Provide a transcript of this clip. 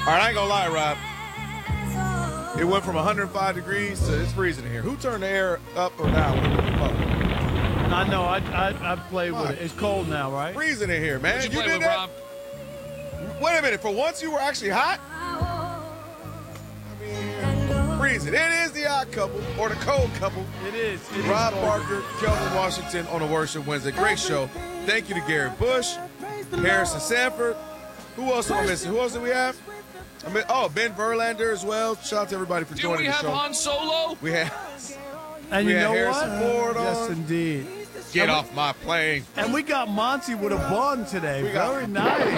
right, I ain't gonna lie, Rob. It went from 105 degrees to it's freezing in here. Who turned the air up or down? I know. I played with it. It's cold now, right? Freezing in here, man. What'd you play did with, that? Rob? Wait a minute. For once, you were actually hot. I mean, freezing. It is the odd couple or the cold couple. It is. Rob Parker, Kelvin Washington on a Worship Wednesday. Great show. Thank you to Garrett Bush, Harrison Sanford. Who else am I missing? Who else do we have? Ben Verlander as well. Shout out to everybody for joining the show. Do we have Han Solo? We have. And we you had know Harrison what? Ford on. Yes, indeed. Get off my plane. And we got Monty with a bun today. We got- Very nice.